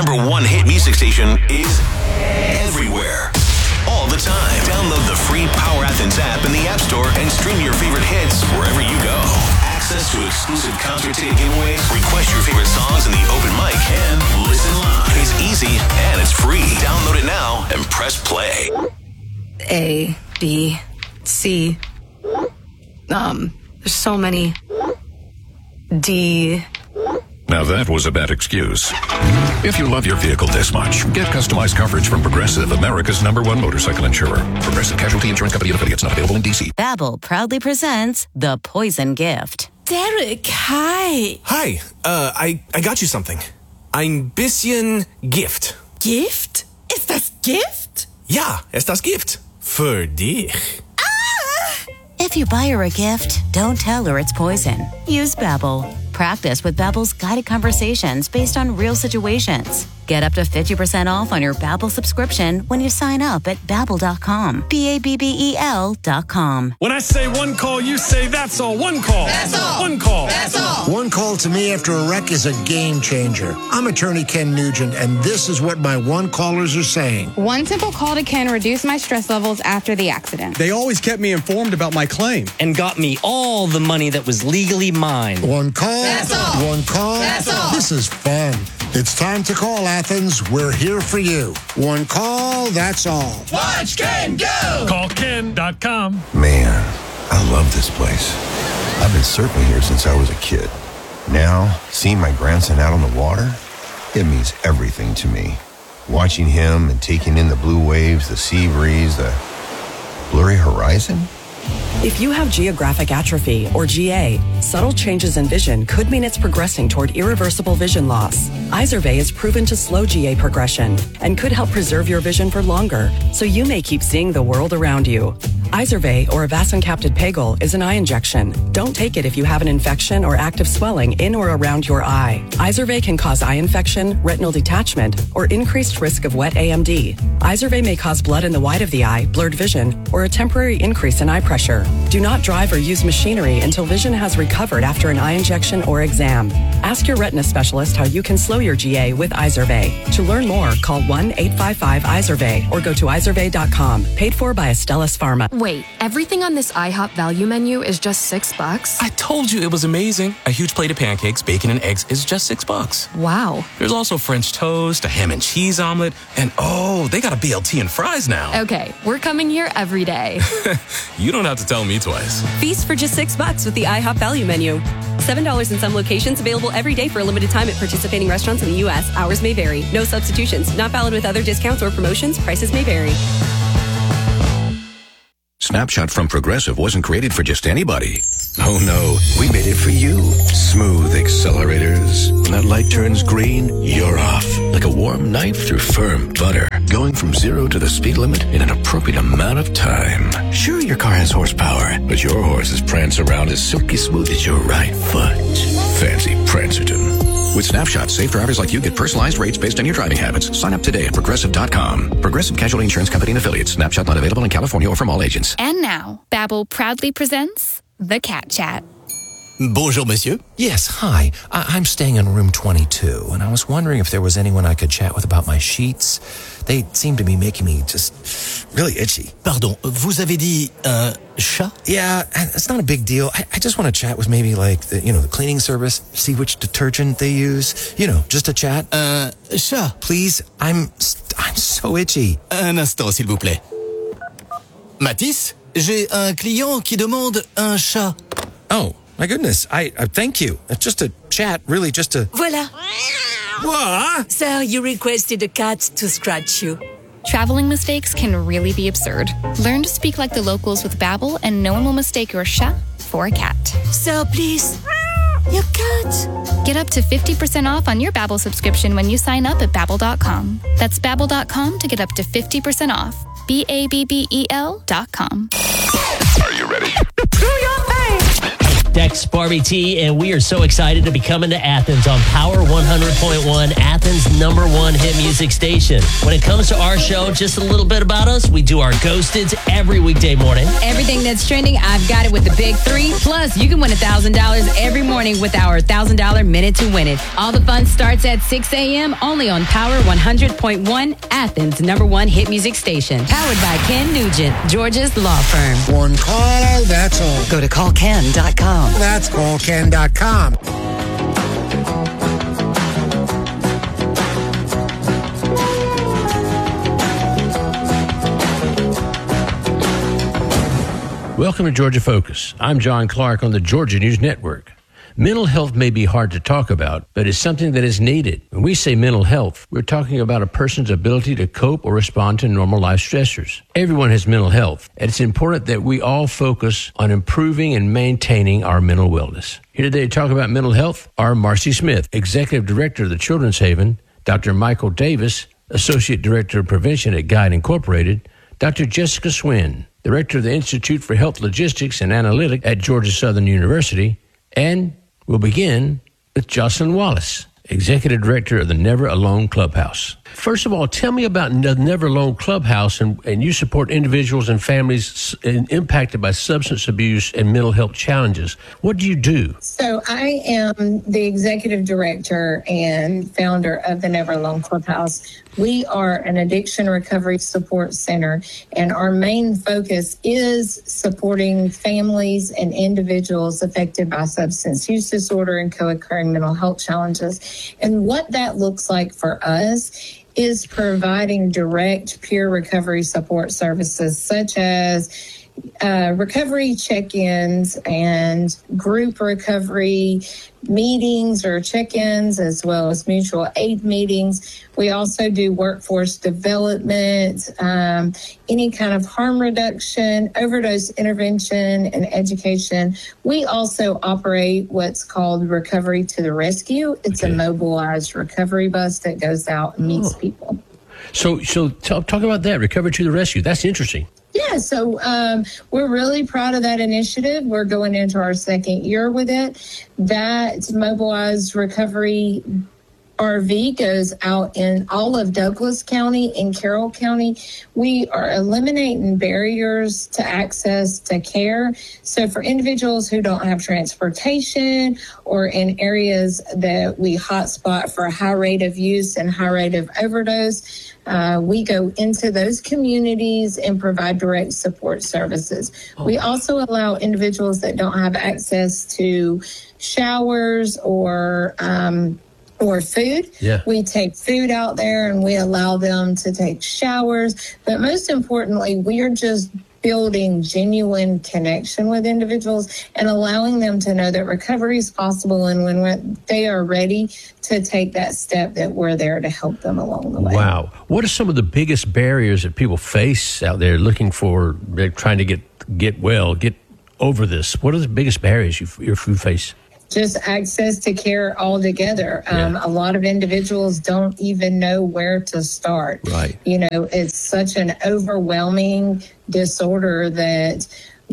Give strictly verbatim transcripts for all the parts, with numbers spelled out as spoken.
number one hit music station is everywhere, all the time. Download the free Power Athens app in the App Store and stream your favorite hits wherever you go. Access to exclusive concert ticket giveaways, request your favorite songs in the open mic, and listen live. It's easy and it's free. Download it now and press play. A, B, C. Um, there's so many. D. Now that was a bad excuse. If you love your vehicle this much, get customized coverage from Progressive, America's number one motorcycle insurer. Progressive Casualty Insurance Company and affiliates, not available in D C. Babbel proudly presents The Poison Gift. Derek, hi. Hi, uh, I, I got you something. Ein bisschen Gift. Gift? Ist das Gift? Ja, ist das Gift. Für dich. If you buy her a gift, don't tell her it's poison. Use Babbel. Practice with Babbel's guided conversations based on real situations. Get up to fifty percent off on your Babbel subscription when you sign up at Babbel dot com. B A B B E L dot com. When I say one call, you say that's all. One call. That's all. One call. That's all. One call to me after a wreck is a game changer. I'm attorney Ken Nugent, and this is what my one callers are saying. One simple call to Ken reduced my stress levels after the accident. They always kept me informed about my claim. And got me all the money that was legally mine. One call. That's all. One call. That's all. This is fun. It's time to call, Athens. We're here for you. One call, that's all. Watch Ken go! Call Ken dot com. Man, I love this place. I've been surfing here since I was a kid. Now, seeing my grandson out on the water, it means everything to me. Watching him and taking in the blue waves, the sea breeze, the blurry horizon. If you have geographic atrophy, or G A, subtle changes in vision could mean it's progressing toward irreversible vision loss. Izervay is proven to slow G A progression and could help preserve your vision for longer, so you may keep seeing the world around you. Izervay, or avacincaptad pegol, is an eye injection. Don't take it if you have an infection or active swelling in or around your eye. Izervay can cause eye infection, retinal detachment, or increased risk of wet A M D. Izervay may cause blood in the white of the eye, blurred vision, or a temporary increase in eye pressure. Do not drive or use machinery until vision has recovered after an eye injection or exam. Ask your retina specialist how you can slow your G A with Izervay. To learn more, call one eight five five Izervay or go to izervay dot com. Paid for by Astellas Pharma. Wait, everything on this IHOP value menu is just six bucks? I told you it was amazing. A huge plate of pancakes, bacon, and eggs is just six bucks. Wow. There's also French toast, a ham and cheese omelet, and oh, they got a B L T and fries now. Okay, we're coming here every day. You don't have to tell me twice. Feast for just six bucks with the IHOP value menu. Seven dollars in some locations, available every day for a limited time at participating restaurants in the U S. Hours may vary. No substitutions. Not valid with other discounts or promotions. Prices may vary. Snapshot from Progressive wasn't created for just anybody. Oh no, we made it for you. Smooth accelerators. When that light turns green, you're off. Like a warm knife through firm butter. Going from zero to the speed limit in an appropriate amount of time. Sure, your car has horsepower, but your horses prance around as silky smooth as your right foot. Fancy Prancerton. With Snapshot, safe drivers like you get personalized rates based on your driving habits. Sign up today at Progressive dot com. Progressive Casualty Insurance Company and affiliates. Snapshot not available in California or from all agents. And now, Babbel proudly presents The Cat Chat. Bonjour, monsieur. Yes, hi. I- I'm staying in room twenty-two, and I was wondering if there was anyone I could chat with about my sheets. They seem to be making me just really itchy. Pardon, vous avez dit un chat? Yeah, it's not a big deal. I, I just want to chat with maybe like the, you know, the cleaning service, see which detergent they use. You know, just a chat. Un chat? Please, I'm I'm so itchy. Un instant, s'il vous plaît. Mathis, j'ai un client qui demande un chat. Oh. My goodness, I, I thank you. It's just a chat, really just a... Voila. What? Sir, you requested a cat to scratch you. Traveling mistakes can really be absurd. Learn to speak like the locals with Babbel, and no one will mistake your chat for a cat. Sir, please. Your cat. Get up to fifty percent off on your Babbel subscription when you sign up at Babbel dot com. That's Babbel dot com to get up to fifty percent off. B A B B E L dot com. Are you ready? Do your thing. Dex Barbie T, and we are so excited to be coming to Athens on Power one hundred point one, Athens' number one hit music station. When it comes to our show, just a little bit about us. We do our Ghosteds every weekday morning. Everything that's trending, I've got it with the big three. Plus, you can win one thousand dollars every morning with our one thousand dollars Minute to Win It. All the fun starts at six a.m. only on Power one hundred point one, Athens' number one hit music station. Powered by Ken Nugent, Georgia's law firm. One call, that's all. Go to call ken dot com. That's call ken dot com. Welcome to Georgia Focus. I'm John Clark on the Georgia News Network. Mental health may be hard to talk about, but it's something that is needed. When we say mental health, we're talking about a person's ability to cope or respond to normal life stressors. Everyone has mental health, and it's important that we all focus on improving and maintaining our mental wellness. Here today to talk about mental health are Marcy Smith, Executive Director of the Children's Haven, Doctor Michael Davis, Associate Director of Prevention at Guide Incorporated, Doctor Jessica Swin, Director of the Institute for Health Logistics and Analytics at Georgia Southern University, and we'll begin with Jocelyn Wallace, Executive Director of the Never Alone Clubhouse. First of all, tell me about the Never Alone Clubhouse, and, and you support individuals and families impacted by substance abuse and mental health challenges. What do you do? So I am the Executive Director and founder of the Never Alone Clubhouse. We are an addiction recovery support center, and our main focus is supporting families and individuals affected by substance use disorder and co-occurring mental health challenges. And what that looks like for us is providing direct peer recovery support services such as uh, recovery check-ins and group recovery meetings or check-ins, as well as mutual aid meetings. We also do workforce development, um, any kind of harm reduction, overdose intervention, and education. We also operate what's called Recovery to the Rescue. It's okay. A mobilized recovery bus that goes out and meets oh. people. So, so talk, talk about that, Recovery to the Rescue. That's interesting. Yeah, so um, we're really proud of that initiative. We're going into our second year with it. That mobilized recovery R V goes out in all of Douglas County and Carroll County. We are eliminating barriers to access to care. So for individuals who don't have transportation or in areas that we hotspot for high rate of use and high rate of overdose, Uh, we go into those communities and provide direct support services. Oh. We also allow individuals that don't have access to showers or um, or food. Yeah. We take food out there and we allow them to take showers. But most importantly, we are just building genuine connection with individuals and allowing them to know that recovery is possible, and when they are ready to take that step, that we're there to help them along the way. Wow. What are some of the biggest barriers that people face out there looking for, they're trying to get get well, get over this? What are the biggest barriers you, you face? Just access to care altogether. Um, yeah. A lot of individuals don't even know where to start. Right. You know, it's such an overwhelming disorder that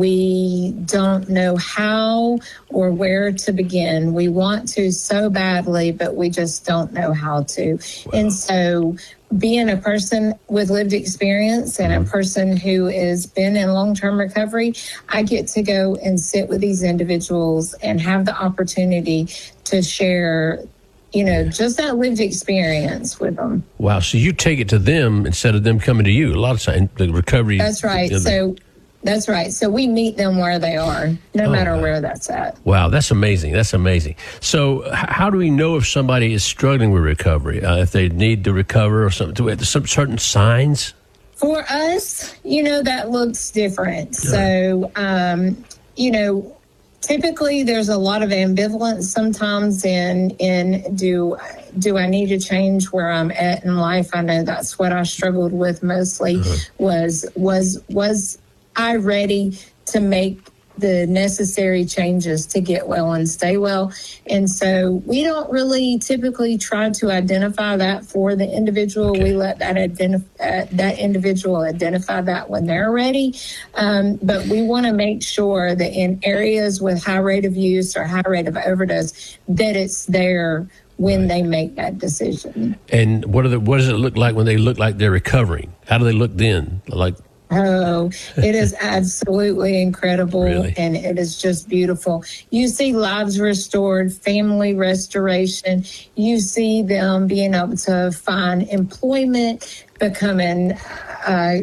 we don't know how or where to begin. We want to so badly, but we just don't know how to. Wow. And so being a person with lived experience and a person who has been in long-term recovery, I get to go and sit with these individuals and have the opportunity to share, you know, just that lived experience with them. Wow. So you take it to them instead of them coming to you. A lot of times, the recovery. That's right. You know, so that's right. So we meet them where they are, no oh, matter where that's at. Wow, that's amazing. That's amazing. So h- how do we know if somebody is struggling with recovery, uh, if they need to recover or something? Do we have some certain signs? For us, you know, that looks different. Yeah. So, um, you know, typically there's a lot of ambivalence sometimes in, in do, do I need to change where I'm at in life? I know that's what I struggled with mostly uh-huh. was, was, was, I ready to make the necessary changes to get well and stay well. And so we don't really typically try to identify that for the individual. Okay. We let that identif- uh, that individual identify that when they're ready. Um, but we want to make sure that in areas with high rate of use or high rate of overdose, that it's there when right. they make that decision. And what are the, what does it look like when they look like they're recovering? How do they look then? Like, oh, it is absolutely incredible, really? And it is just beautiful. You see lives restored, family restoration. You see them being able to find employment, becoming uh,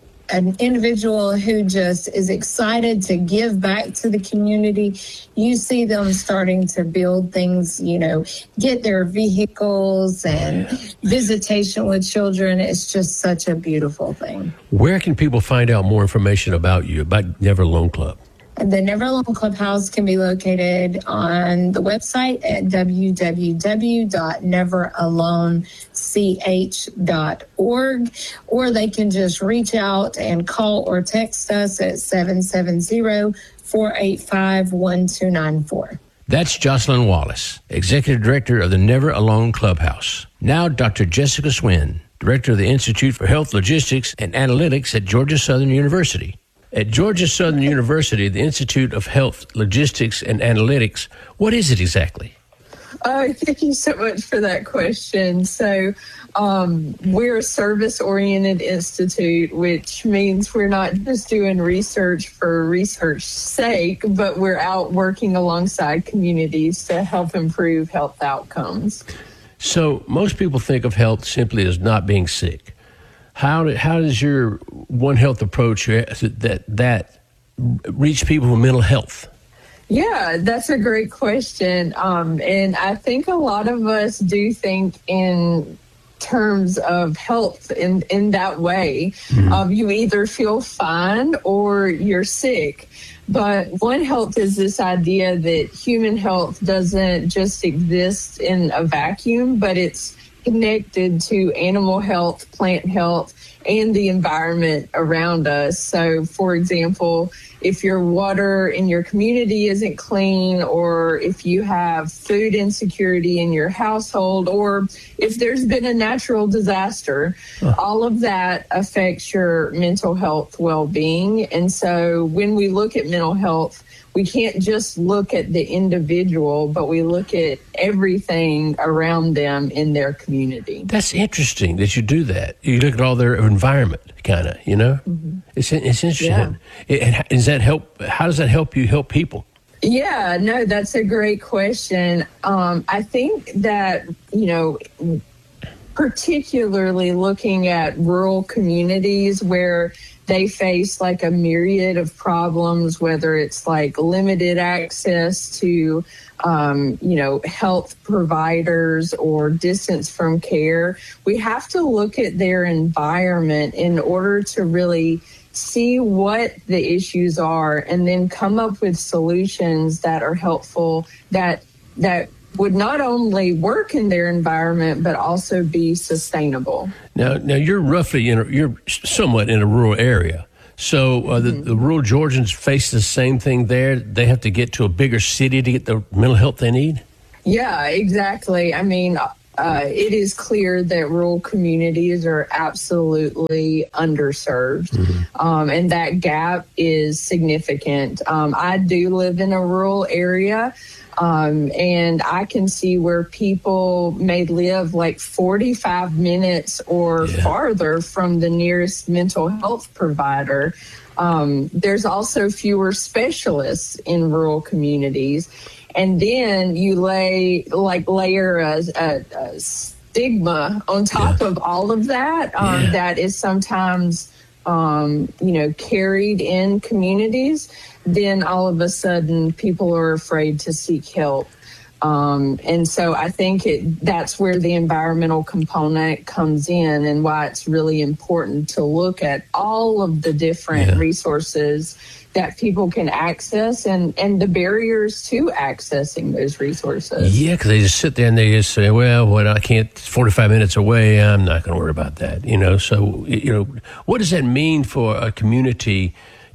an individual who just is excited to give back to the community. You see them starting to build things, you know, get their vehicles and visitation with children. It's just such a beautiful thing. Where can people find out more information about you, about Never Alone Club? The Never Alone Clubhouse can be located on the website at w w w dot never alone c h dot org, or they can just reach out and call or text us at seven seven zero, four eight five, one two nine four. That's Jocelyn Wallace, Executive Director of the Never Alone Clubhouse. Now, Doctor Jessica Swin, Director of the Institute for Health Logistics and Analytics at Georgia Southern University. At Georgia Southern University, the Institute of Health Logistics and Analytics, what is it exactly? Oh, thank you so much for that question. So um, we're a service-oriented institute, which means we're not just doing research for research's sake, but we're out working alongside communities to help improve health outcomes. So most people think of health simply as not being sick. How do, how does your One Health approach that that reach people with mental health? Yeah, that's a great question. Um, and I think a lot of us do think in terms of health in, in that way. Mm-hmm. Um, you either feel fine or you're sick. But One Health is this idea that human health doesn't just exist in a vacuum, but it's connected to animal health, plant health, and the environment around us. So, for example, if your water in your community isn't clean, or if you have food insecurity in your household, or if there's been a natural disaster, huh. all of that affects your mental health well-being. And so when we look at mental health, we can't just look at the individual, but we look at everything around them in their community. That's interesting that you do that. You look at all their environment, kind of, you know? Mm-hmm. It's it's interesting. Yeah. It, does that help? How does that help you help people? Yeah, no, that's a great question. Um, I think that, you know, particularly looking at rural communities where they face like a myriad of problems, whether it's like limited access to, um, you know, health providers or distance from care. We have to look at their environment in order to really see what the issues are and then come up with solutions that are helpful, that that would not only work in their environment, but also be sustainable. Now, now you're roughly in a, you're somewhat in a rural area. So uh, the, mm-hmm. the rural Georgians face the same thing there. They have to get to a bigger city to get the mental health they need? Yeah, exactly. I mean, uh, it is clear that rural communities are absolutely underserved, mm-hmm. um, and that gap is significant. Um, I do live in a rural area. Um, and I can see where people may live like forty-five minutes or yeah. farther from the nearest mental health provider. Um, there's also fewer specialists in rural communities. And then you lay like layer a, a, a stigma on top yeah. of all of that um, yeah. that is sometimes, um, you know, carried in communities. Then all of a sudden people are afraid to seek help. Um, and so I think it, that's where the environmental component comes in, and why it's really important to look at all of the different yeah. resources that people can access and, and the barriers to accessing those resources. Yeah, because they just sit there and they just say, well, what I can't, it's forty-five minutes away, I'm not going to worry about that. You know, so, you know, what does that mean for a community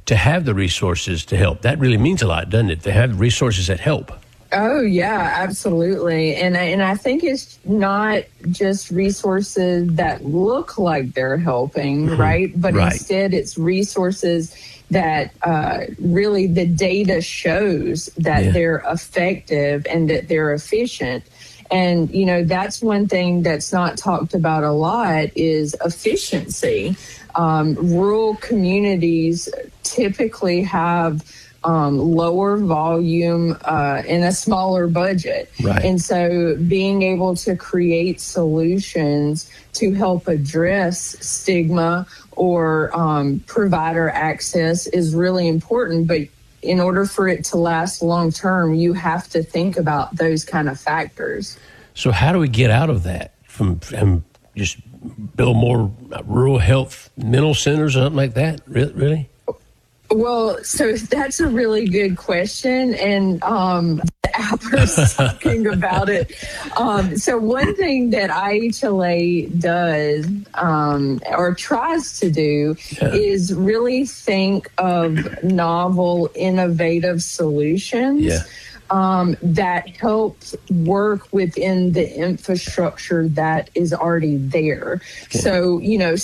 to have the resources to help. That really means a lot, doesn't it? To have resources that help. Oh, yeah, absolutely. And I, and I think it's not just resources that look like they're helping, mm-hmm. right? But right. instead it's resources that uh, really the data shows that yeah. they're effective and that they're efficient. And, you know, that's one thing that's not talked about a lot is efficiency. Um, rural communities typically have Um, lower volume uh, and a smaller budget. Right. And so being able to create solutions to help address stigma or um, provider access is really important. But in order for it to last long term, you have to think about those kind of factors. So how do we get out of that? From, from just build more rural health mental centers or something like that? Really? Well, so that's a really good question, and um, the Appers talking about it. Um, so one thing that I H L A does um, or tries to do yeah. is really think of novel, innovative solutions. Yeah. Um, that helps work within the infrastructure that is already there. Okay. So, you know,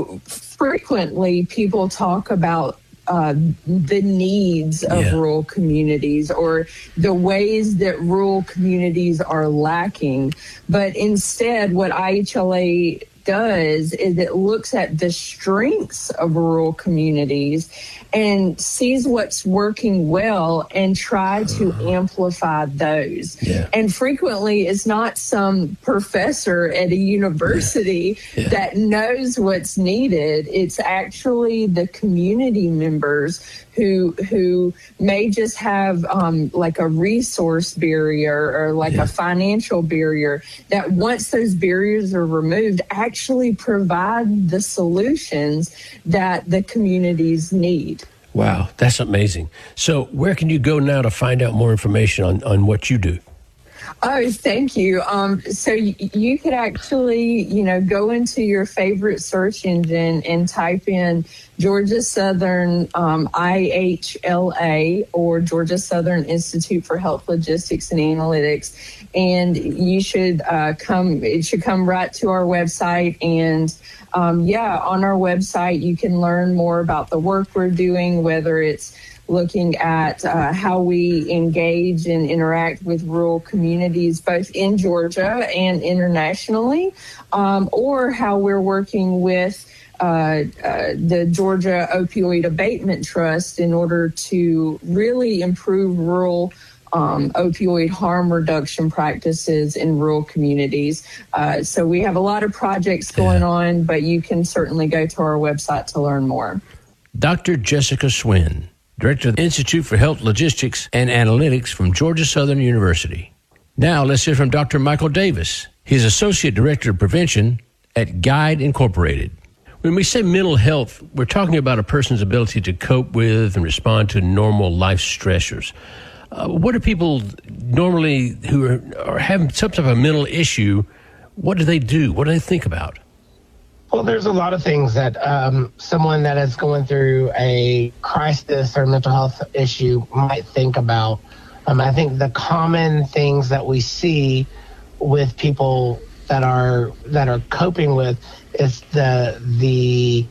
frequently people talk about Uh, the needs of yeah. rural communities or the ways that rural communities are lacking. But instead, what I H L A does is it looks at the strengths of rural communities and sees what's working well and try to amplify those. Yeah. And frequently it's not some professor at a university yeah. Yeah. that knows what's needed. It's actually the community members who who may just have um, like a resource barrier or like yeah. a financial barrier that once those barriers are removed, actually provide the solutions that the communities need. Wow, that's amazing. So where can you go now to find out more information on, on what you do? Oh, thank you. Um, so y- you could actually, you know, go into your favorite search engine and type in Georgia Southern um, I H L A or Georgia Southern Institute for Health Logistics and Analytics, and you should uh, come. It should come right to our website. And um, yeah, on our website, you can learn more about the work we're doing, whether it's looking at uh, how we engage and interact with rural communities, both in Georgia and internationally, um, or how we're working with uh, uh, the Georgia Opioid Abatement Trust in order to really improve rural um, opioid harm reduction practices in rural communities. Uh, so we have a lot of projects going yeah. on, but you can certainly go to our website to learn more. Doctor Jessica Swin, Director of the Institute for Health Logistics and Analytics from Georgia Southern University. Now let's hear from Doctor Michael Davis. He's Associate Director of Prevention at Guide Incorporated. When we say mental health, we're talking about a person's ability to cope with and respond to normal life stressors. Uh, what do people normally who are, are having some type of mental issue, what do they do? What do they think about? Well, there's a lot of things that um, someone that is going through a crisis or mental health issue might think about. Um, I think the common things that we see with people that are that are coping with is the the